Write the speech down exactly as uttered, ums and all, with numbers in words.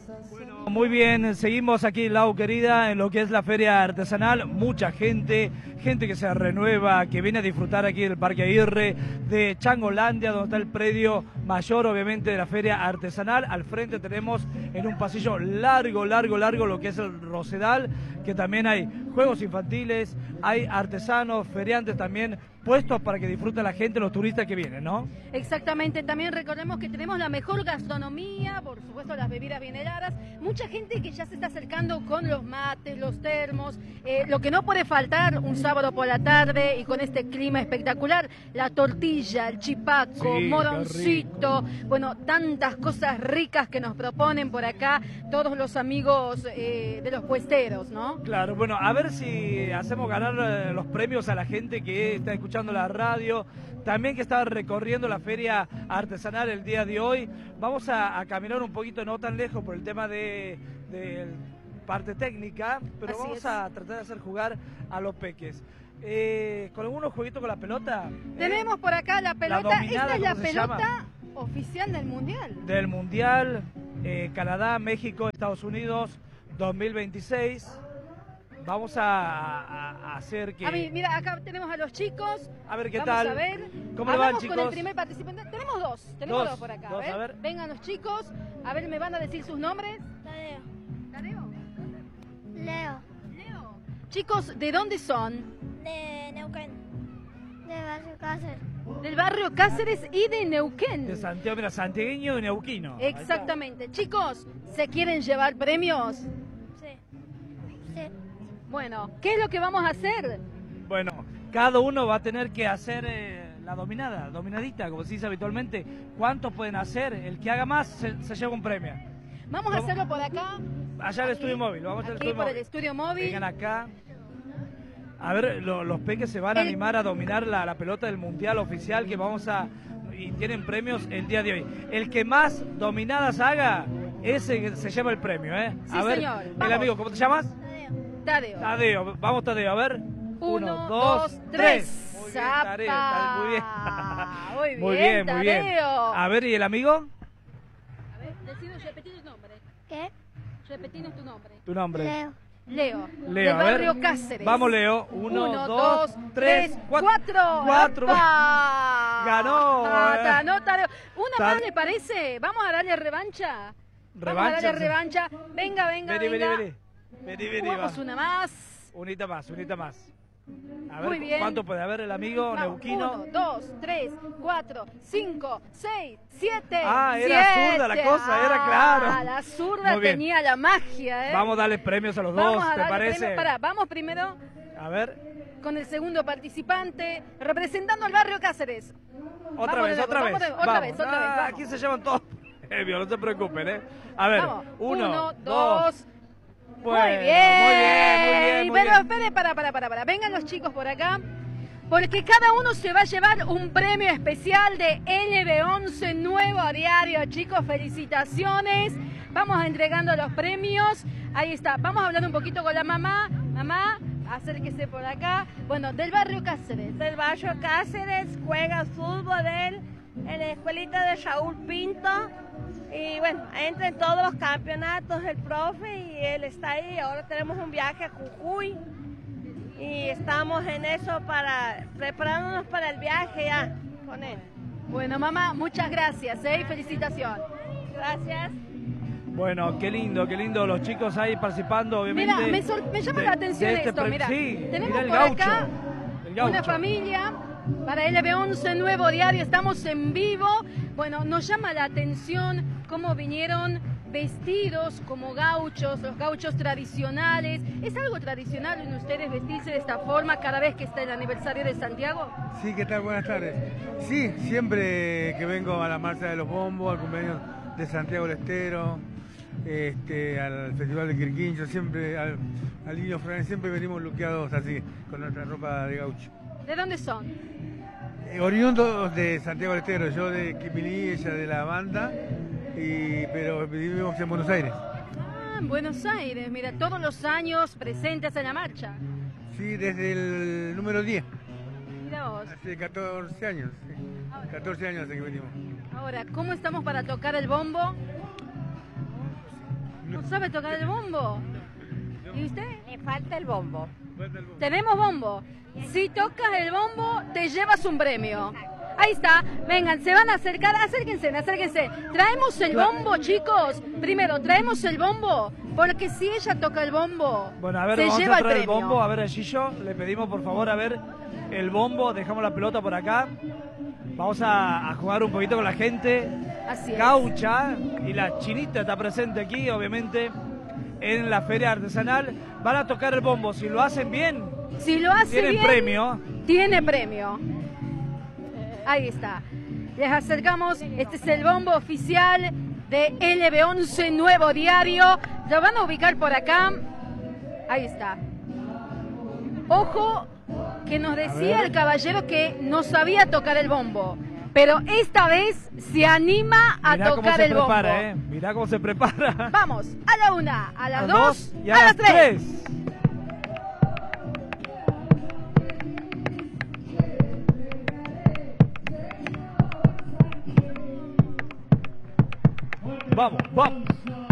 Bueno, muy bien, seguimos aquí en Lau Querida, en lo que es la feria artesanal. Mucha gente, gente que se renueva, que viene a disfrutar aquí del Parque Aguirre, de Changolandia, donde está el predio mayor, obviamente, de la feria artesanal. Al frente tenemos en un pasillo largo, largo, largo, lo que es el Rosedal, que también hay juegos infantiles, hay artesanos, feriantes también, puestos para que disfrute la gente, los turistas que vienen, ¿no? Exactamente, también recordemos que tenemos la mejor gastronomía, por supuesto las bebidas bien heladas, mucha gente que ya se está acercando con los mates, los termos, eh, lo que no puede faltar un sábado por la tarde y con este clima espectacular, la tortilla, el chipaco, Sí, moroncito, bueno, tantas cosas ricas que nos proponen por acá todos los amigos eh, de los puesteros, ¿no? Claro, bueno, a ver si hacemos ganar eh, los premios a la gente que está escuchando la radio, también que está recorriendo la feria artesanal el día de hoy. Vamos a, a caminar un poquito, no tan lejos por el tema de, de parte técnica, pero Así vamos es. a tratar de hacer jugar a los peques. Eh, con algunos jueguitos con la pelota. Tenemos eh, por acá la pelota, dominada, esta es la ¿cómo se pelota llama? oficial del Mundial. Del Mundial, eh, Canadá, México, Estados Unidos, dos mil veintiséis. Vamos a, a- a hacer que... A mí, mira, acá tenemos a los chicos. A ver qué Vamos tal. a ver. ¿Cómo le van, Hablamos con el chicos? primer participante. Tenemos dos, tenemos dos, Dos, por acá. dos, a, ver. a ver. Vengan los chicos. A ver, ¿me van a decir sus nombres? Tadeo. Tadeo. Leo. Leo. Chicos, ¿de dónde son? De Neuquén. De Barrio Cáceres. Del barrio Cáceres y de Neuquén. De Santiago, mira, santiagueño y neuquino. Ahí está. Exactamente. Chicos, ¿se quieren llevar premios? Sí. Sí. Bueno, ¿qué es lo que vamos a hacer? Bueno, cada uno va a tener que hacer eh, la dominada, dominadita, como se dice habitualmente. ¿Cuántos pueden hacer? El que haga más se, se lleva un premio. Vamos a ¿Cómo? hacerlo por acá. Allá al Aquí, estudio móvil, vamos al Aquí estudio por móvil. el estudio móvil. Vengan acá. A ver, lo- los peques se van a El- animar a dominar la, la pelota del mundial oficial que vamos a... Y tienen premios el día de hoy. El que más dominadas haga, ese se lleva el premio, ¿eh? Sí, a ver, señor. el Vamos. amigo, ¿cómo te llamas? Tadeo. Tadeo. Tadeo, vamos Tadeo, a ver. Uno, dos, tres. Muy bien, Tadeo, Tadeo, muy bien. Muy bien, muy bien, muy bien. Tadeo. A ver, ¿y el amigo? A ver, decinos, repetinos tu nombre. ¿Qué? Repetinos tu nombre. Tu nombre. Leo. Leo. Leo, del a ver. barrio Cáceres. Vamos, Leo. Uno, Uno, dos, dos, tres, tres, cuatro. cuatro. Cuatro. ¡Apa! Ganó, Ah, eh. ganó Tadeo. Una Tad- más, ¿le parece? Vamos a darle revancha. Vamos a Revancha, darle sí. revancha. Venga, venga, Vení, vení, venga. vení. Vení, vení, Jugamos va. una más. Unita más, unita más. A ver, Muy bien. ¿cuánto puede haber el amigo Vamos, neuquino? Uno, dos, tres, cuatro, cinco, seis, siete. Ah, era siete. zurda la cosa, era Ah, claro. La zurda Muy bien. tenía la magia, ¿eh? Vamos a darle premios a los Vamos dos, a ¿te darle parece? premios. Pará, vamos primero A ver, con el segundo participante, representando al barrio Cáceres. otra Vamos vez, de otra nuevo, vez. vamos de- otra vez, Vamos. otra vez, Ah, vamos. Aquí se llevan todos premios, no se preocupen, ¿eh? A ver, Vamos. uno, Uno, dos. dos. Bueno, muy bien. muy bien, muy bien, muy Pero bien. espere, para, para, para, para. Vengan los chicos por acá. Porque cada uno se va a llevar un premio especial de L B once Nuevo a Diario. Chicos, felicitaciones. Vamos entregando los premios. Ahí está. Vamos a hablar un poquito con la mamá. Mamá, acérquese por acá. Bueno, del barrio Cáceres. Del barrio Cáceres, juega fútbol él en la escuelita de Raúl Pinto. Y bueno, entra en todos los campeonatos el profe y él está ahí. Ahora tenemos un viaje a Jujuy y estamos en eso para preparándonos para el viaje ya con él. Bueno, mamá, muchas gracias, ¿eh? Y felicitación. Gracias. Bueno, qué lindo, qué lindo los chicos ahí participando, obviamente. Mira, me, sor- me llama de- la atención de este esto, pre- mira. Sí, Tenemos mira el por gaucho, acá el gaucho. una familia para L B once Nuevo Diario, estamos en vivo. Bueno, nos llama la atención cómo vinieron vestidos como gauchos, los gauchos tradicionales. ¿Es algo tradicional en ustedes vestirse de esta forma cada vez que está el aniversario de Santiago? Sí, ¿qué tal? Buenas tardes. Sí, siempre que vengo a la Marcha de los Bombos, al cumpleaños de Santiago del Estero, este, al Festival de Quirquincho, siempre al, al Niño Fran, siempre venimos luqueados así, con nuestra ropa de gaucho. ¿De dónde son? Eh, oriundos de Santiago del Estero, yo de Quimilí, ella de la banda, y, pero vivimos en Buenos Aires. Ah, en Buenos Aires, mira, todos los años presentes en la marcha. Sí, desde el número diez, Mira vos. hace catorce años, sí. catorce años hace que venimos. Ahora, ¿cómo estamos para tocar el bombo? ¿Sabe tocar el bombo? ¿Y usted? Me falta el bombo. Tenemos bombo. Si tocas el bombo, te llevas un premio. Ahí está. Vengan, se van a acercar. Acérquense, acérquense. Traemos el bombo, chicos. Primero, traemos el bombo. Porque si ella toca el bombo, Bueno, a ver, se vamos lleva a el traer el premio. bombo. A ver, a Gillo, le pedimos por favor, a ver, el bombo. Dejamos la pelota por acá. Vamos a, a jugar un poquito con la gente. Así es. Gaucha y la chinita está presente aquí, obviamente, en la feria artesanal. Van a tocar el bombo. Si lo hacen bien, Si lo hace tienen bien, premio. tiene premio. Ahí está. Les acercamos. Este es el bombo oficial de L B once Nuevo Diario. Lo van a ubicar por acá. Ahí está. Ojo, que nos decía el caballero que no sabía tocar el bombo. Pero esta vez se anima a Mirá cómo tocar se el bombo. prepara, eh. Mirá cómo se prepara. Vamos, a la una, a las A dos, y a, las tres. Vamos, vamos.